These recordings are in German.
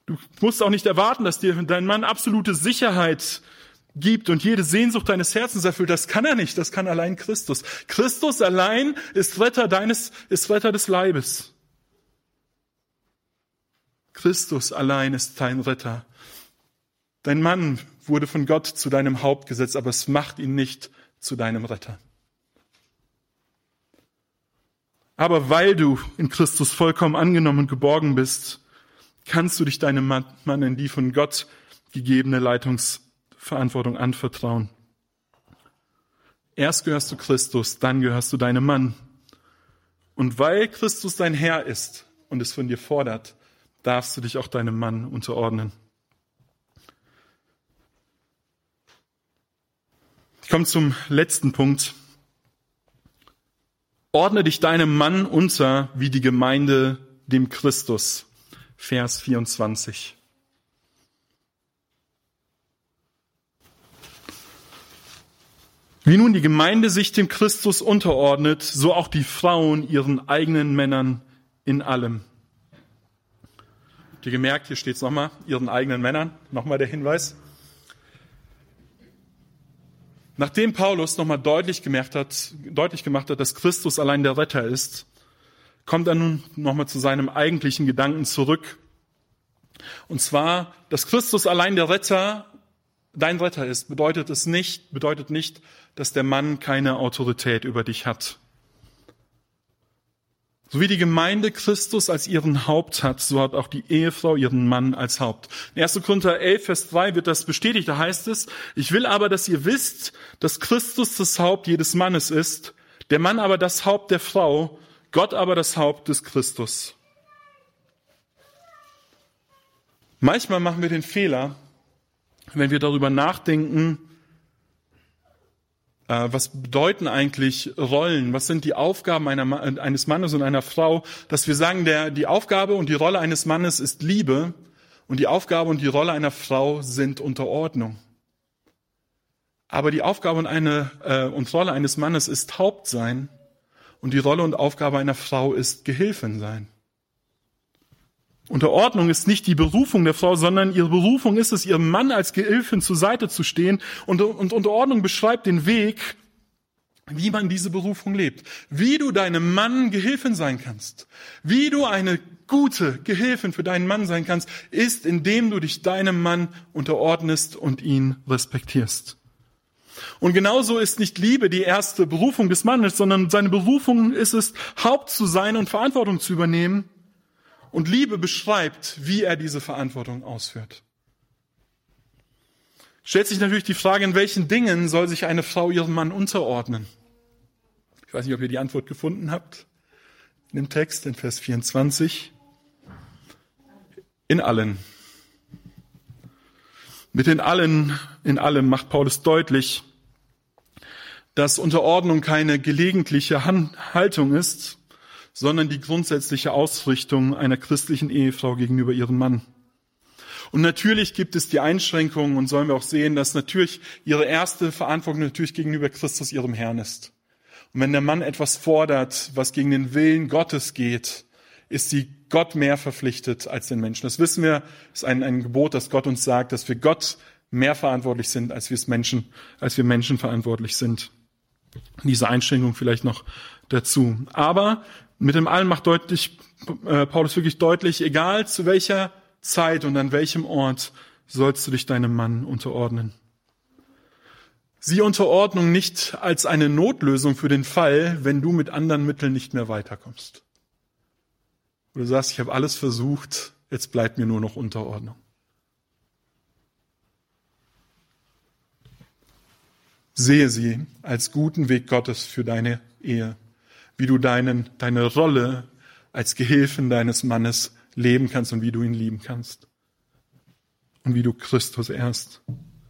Du musst auch nicht erwarten, dass dir dein Mann absolute Sicherheit gibt und jede Sehnsucht deines Herzens erfüllt. Das kann er nicht, das kann allein Christus. Christus allein ist Retter des Leibes. Christus allein ist dein Retter. Dein Mann wurde von Gott zu deinem Haupt gesetzt, aber es macht ihn nicht zu deinem Retter. Aber weil du in Christus vollkommen angenommen und geborgen bist, kannst du dich deinem Mann in die von Gott gegebene Leitungsverantwortung anvertrauen. Erst gehörst du Christus, dann gehörst du deinem Mann. Und weil Christus dein Herr ist und es von dir fordert, darfst du dich auch deinem Mann unterordnen. Ich komme zum letzten Punkt. Ordne dich deinem Mann unter wie die Gemeinde dem Christus. Vers 24. Wie nun die Gemeinde sich dem Christus unterordnet, so auch die Frauen ihren eigenen Männern in allem. Habt ihr gemerkt, hier steht es nochmal, ihren eigenen Männern, nochmal der Hinweis. Nachdem Paulus nochmal deutlich gemacht hat, dass Christus allein der Retter ist, kommt er nun nochmal zu seinem eigentlichen Gedanken zurück. Und zwar, dass Christus allein der Retter, dein Retter ist, bedeutet nicht, dass der Mann keine Autorität über dich hat. So wie die Gemeinde Christus als ihren Haupt hat, so hat auch die Ehefrau ihren Mann als Haupt. In 1. Korinther 11, Vers 3 wird das bestätigt. Da heißt es, ich will aber, dass ihr wisst, dass Christus das Haupt jedes Mannes ist, der Mann aber das Haupt der Frau, Gott aber das Haupt des Christus. Manchmal machen wir den Fehler, wenn wir darüber nachdenken, was bedeuten eigentlich Rollen? Was sind die Aufgaben eines Mannes und einer Frau? Dass wir sagen, die Aufgabe und die Rolle eines Mannes ist Liebe und die Aufgabe und die Rolle einer Frau sind Unterordnung. Aber die Aufgabe und Rolle eines Mannes ist Hauptsein und die Rolle und Aufgabe einer Frau ist Gehilfin sein. Unterordnung ist nicht die Berufung der Frau, sondern ihre Berufung ist es, ihrem Mann als Gehilfin zur Seite zu stehen. Und Unterordnung beschreibt den Weg, wie man diese Berufung lebt. Wie du deinem Mann Gehilfin sein kannst. Wie du eine gute Gehilfin für deinen Mann sein kannst, ist, indem du dich deinem Mann unterordnest und ihn respektierst. Und genauso ist nicht Liebe die erste Berufung des Mannes, sondern seine Berufung ist es, Haupt zu sein und Verantwortung zu übernehmen. Und Liebe beschreibt, wie er diese Verantwortung ausführt. Stellt sich natürlich die Frage, in welchen Dingen soll sich eine Frau ihrem Mann unterordnen? Ich weiß nicht, ob ihr die Antwort gefunden habt. In dem Text, in Vers 24. In allen. Mit in allem macht Paulus deutlich, dass Unterordnung keine gelegentliche Haltung ist, sondern die grundsätzliche Ausrichtung einer christlichen Ehefrau gegenüber ihrem Mann. Und natürlich gibt es die Einschränkungen und sollen wir auch sehen, dass natürlich ihre erste Verantwortung natürlich gegenüber Christus ihrem Herrn ist. Und wenn der Mann etwas fordert, was gegen den Willen Gottes geht, ist sie Gott mehr verpflichtet als den Menschen. Das wissen wir, das ist ein Gebot, das Gott uns sagt, dass wir Gott mehr verantwortlich sind, als wir Menschen verantwortlich sind. Diese Einschränkung vielleicht noch dazu. Aber mit dem Allen macht Paulus wirklich deutlich, egal zu welcher Zeit und an welchem Ort sollst du dich deinem Mann unterordnen. Sieh Unterordnung nicht als eine Notlösung für den Fall, wenn du mit anderen Mitteln nicht mehr weiterkommst. Wo du sagst, ich habe alles versucht, jetzt bleibt mir nur noch Unterordnung. Sehe sie als guten Weg Gottes für deine Ehe, wie du deine Rolle als Gehilfin deines Mannes leben kannst und wie du ihn lieben kannst. Und wie du Christus ehrst.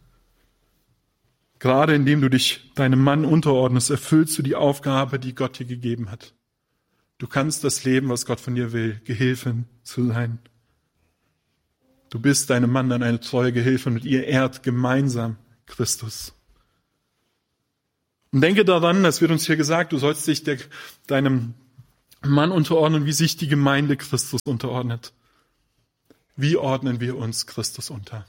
Gerade indem du dich deinem Mann unterordnest, erfüllst du die Aufgabe, die Gott dir gegeben hat. Du kannst das leben, was Gott von dir will, Gehilfin zu sein. Du bist deinem Mann dann eine treue Gehilfin und ihr ehrt gemeinsam Christus. Und denke daran, es wird uns hier gesagt, du sollst dich deinem Mann unterordnen, wie sich die Gemeinde Christus unterordnet. Wie ordnen wir uns Christus unter?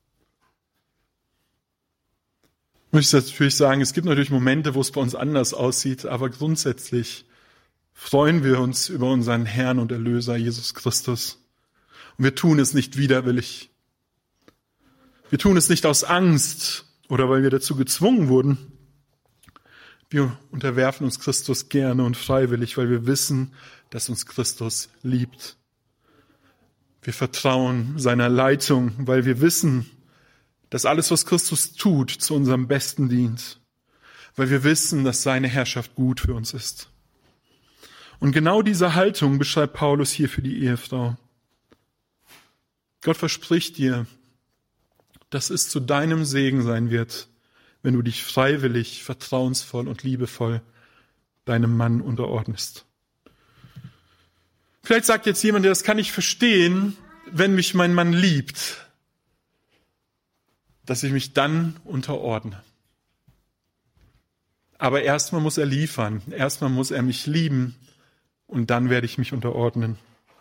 Ich muss natürlich sagen, es gibt natürlich Momente, wo es bei uns anders aussieht, aber grundsätzlich freuen wir uns über unseren Herrn und Erlöser Jesus Christus. Und wir tun es nicht widerwillig. Wir tun es nicht aus Angst oder weil wir dazu gezwungen wurden. Wir unterwerfen uns Christus gerne und freiwillig, weil wir wissen, dass uns Christus liebt. Wir vertrauen seiner Leitung, weil wir wissen, dass alles, was Christus tut, zu unserem Besten dient. Weil wir wissen, dass seine Herrschaft gut für uns ist. Und genau diese Haltung beschreibt Paulus hier für die Ehefrau. Gott verspricht dir, dass es zu deinem Segen sein wird, wenn du dich freiwillig, vertrauensvoll und liebevoll deinem Mann unterordnest. Vielleicht sagt jetzt jemand, das kann ich verstehen, wenn mich mein Mann liebt, dass ich mich dann unterordne. Aber erstmal muss er liefern, erstmal muss er mich lieben und dann werde ich mich unterordnen.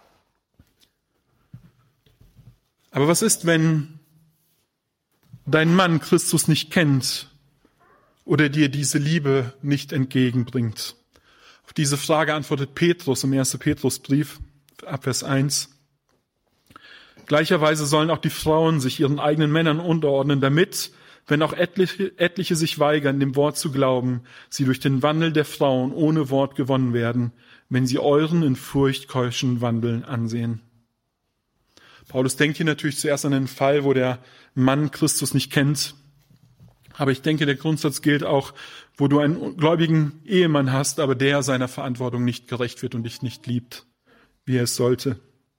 Aber was ist, wenn dein Mann Christus nicht kennt oder dir diese Liebe nicht entgegenbringt? Auf diese Frage antwortet Petrus im 1. Petrusbrief, ab Vers 1. Gleicherweise sollen auch die Frauen sich ihren eigenen Männern unterordnen, damit, wenn auch etliche sich weigern, dem Wort zu glauben, sie durch den Wandel der Frauen ohne Wort gewonnen werden, wenn sie euren in Furcht keuschen Wandel ansehen. Paulus denkt hier natürlich zuerst an den Fall, wo der Mann Christus nicht kennt. Aber ich denke, der Grundsatz gilt auch, wo du einen gläubigen Ehemann hast, aber der seiner Verantwortung nicht gerecht wird und dich nicht liebt, wie er es sollte.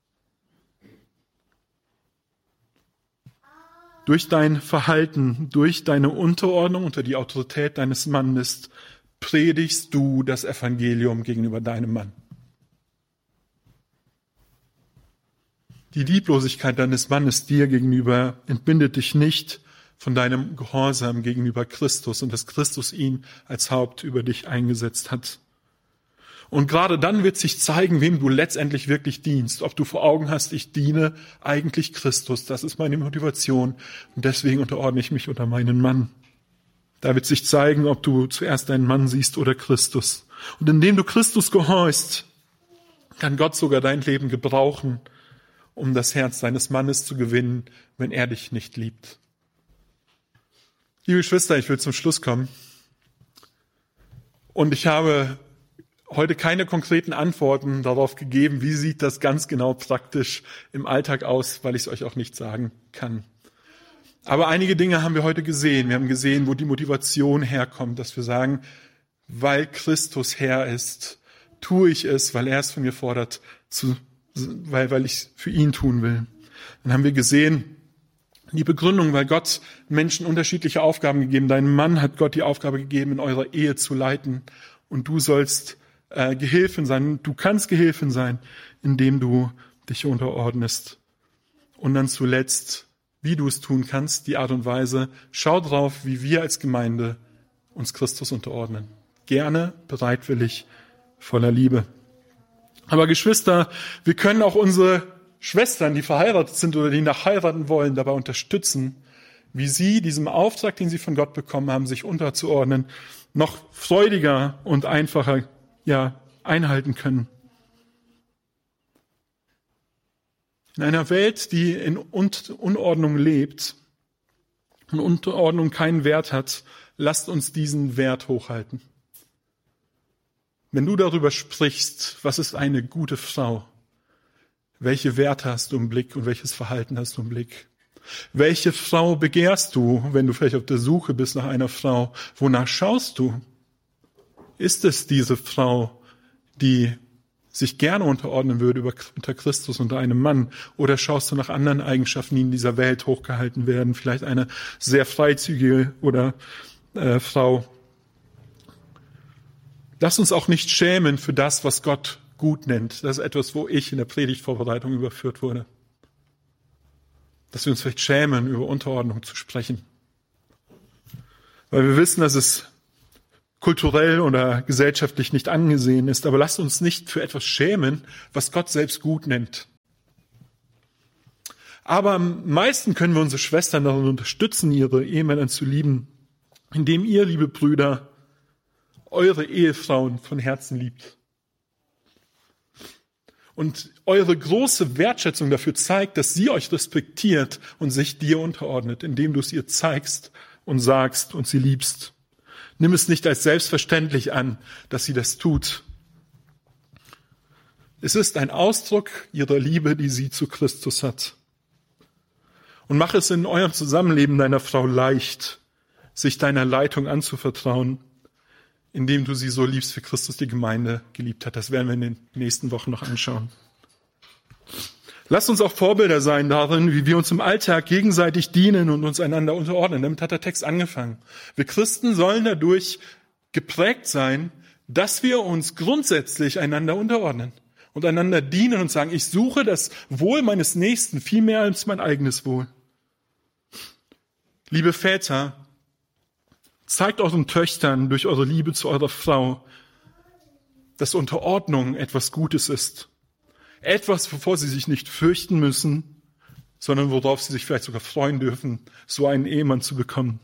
Durch dein Verhalten, durch deine Unterordnung unter die Autorität deines Mannes predigst du das Evangelium gegenüber deinem Mann. Die Lieblosigkeit deines Mannes dir gegenüber entbindet dich nicht von deinem Gehorsam gegenüber Christus und dass Christus ihn als Haupt über dich eingesetzt hat. Und gerade dann wird sich zeigen, wem du letztendlich wirklich dienst. Ob du vor Augen hast, ich diene eigentlich Christus. Das ist meine Motivation. Und deswegen unterordne ich mich unter meinen Mann. Da wird sich zeigen, ob du zuerst deinen Mann siehst oder Christus. Und indem du Christus gehorchst, kann Gott sogar dein Leben gebrauchen, um das Herz deines Mannes zu gewinnen, wenn er dich nicht liebt. Liebe Geschwister, ich will zum Schluss kommen. Und ich habe heute keine konkreten Antworten darauf gegeben, wie sieht das ganz genau praktisch im Alltag aus, weil ich es euch auch nicht sagen kann. Aber einige Dinge haben wir heute gesehen. Wir haben gesehen, wo die Motivation herkommt, dass wir sagen, weil Christus Herr ist, tue ich es, weil er es von mir fordert, weil ich es für ihn tun will. Dann haben wir gesehen, die Begründung, weil Gott Menschen unterschiedliche Aufgaben gegeben. Deinem Mann hat Gott die Aufgabe gegeben, in eurer Ehe zu leiten. Und du sollst Gehilfin sein. Du kannst Gehilfin sein, indem du dich unterordnest. Und dann zuletzt, wie du es tun kannst, die Art und Weise. Schau drauf, wie wir als Gemeinde uns Christus unterordnen. Gerne, bereitwillig, voller Liebe. Aber Geschwister, wir können auch unsere Schwestern, die verheiratet sind oder die noch heiraten wollen, dabei unterstützen, wie sie diesem Auftrag, den sie von Gott bekommen haben, sich unterzuordnen, noch freudiger und einfacher einhalten können. In einer Welt, die in Unordnung lebt und Unterordnung keinen Wert hat, lasst uns diesen Wert hochhalten. Wenn du darüber sprichst, was ist eine gute Frau? Welche Werte hast du im Blick und welches Verhalten hast du im Blick? Welche Frau begehrst du, wenn du vielleicht auf der Suche bist nach einer Frau? Wonach schaust du? Ist es diese Frau, die sich gerne unterordnen würde unter Christus, unter einem Mann? Oder schaust du nach anderen Eigenschaften, die in dieser Welt hochgehalten werden? Vielleicht eine sehr freizügige Frau. Lass uns auch nicht schämen für das, was Gott gut nennt. Das ist etwas, wo ich in der Predigtvorbereitung überführt wurde. Dass wir uns vielleicht schämen, über Unterordnung zu sprechen. Weil wir wissen, dass es kulturell oder gesellschaftlich nicht angesehen ist. Aber lasst uns nicht für etwas schämen, was Gott selbst gut nennt. Aber am meisten können wir unsere Schwestern darin unterstützen, ihre Ehemänner zu lieben, indem ihr, liebe Brüder, eure Ehefrauen von Herzen liebt. Und eure große Wertschätzung dafür zeigt, dass sie euch respektiert und sich dir unterordnet, indem du es ihr zeigst und sagst und sie liebst. Nimm es nicht als selbstverständlich an, dass sie das tut. Es ist ein Ausdruck ihrer Liebe, die sie zu Christus hat. Und mach es in eurem Zusammenleben deiner Frau leicht, sich deiner Leitung anzuvertrauen, indem du sie so liebst, wie Christus die Gemeinde geliebt hat. Das werden wir in den nächsten Wochen noch anschauen. Lasst uns auch Vorbilder sein darin, wie wir uns im Alltag gegenseitig dienen und uns einander unterordnen. Damit hat der Text angefangen. Wir Christen sollen dadurch geprägt sein, dass wir uns grundsätzlich einander unterordnen und einander dienen und sagen, ich suche das Wohl meines Nächsten viel mehr als mein eigenes Wohl. Liebe Väter, zeigt euren Töchtern durch eure Liebe zu eurer Frau, dass Unterordnung etwas Gutes ist. Etwas, wovor sie sich nicht fürchten müssen, sondern worauf sie sich vielleicht sogar freuen dürfen, so einen Ehemann zu bekommen.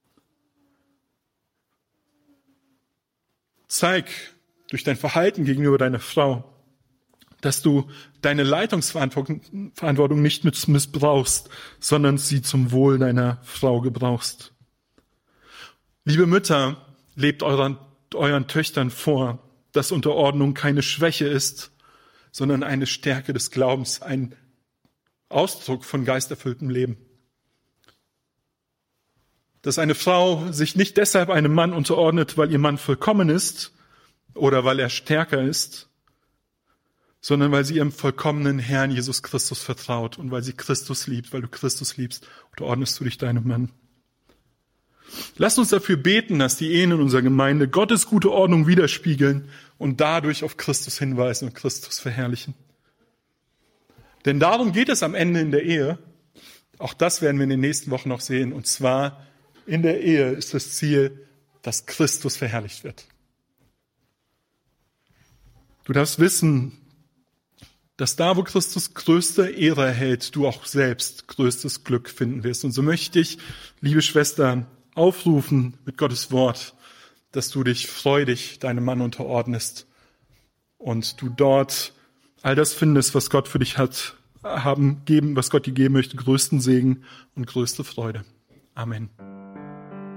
Zeig durch dein Verhalten gegenüber deiner Frau, dass du deine Leitungsverantwortung nicht missbrauchst, sondern sie zum Wohl deiner Frau gebrauchst. Liebe Mütter, lebt euren Töchtern vor, dass Unterordnung keine Schwäche ist, sondern eine Stärke des Glaubens, ein Ausdruck von geisterfülltem Leben. Dass eine Frau sich nicht deshalb einem Mann unterordnet, weil ihr Mann vollkommen ist oder weil er stärker ist, sondern weil sie ihrem vollkommenen Herrn Jesus Christus vertraut und weil sie Christus liebt, weil du Christus liebst, unterordnest du dich deinem Mann. Lasst uns dafür beten, dass die Ehen in unserer Gemeinde Gottes gute Ordnung widerspiegeln und dadurch auf Christus hinweisen und Christus verherrlichen. Denn darum geht es am Ende in der Ehe. Auch das werden wir in den nächsten Wochen noch sehen. Und zwar in der Ehe ist das Ziel, dass Christus verherrlicht wird. Du darfst wissen, dass da, wo Christus größte Ehre erhält, du auch selbst größtes Glück finden wirst. Und so möchte ich, liebe Schwestern, aufrufen mit Gottes Wort, dass du dich freudig deinem Mann unterordnest und du dort all das findest, was Gott für dich was Gott dir geben möchte, größten Segen und größte Freude. Amen.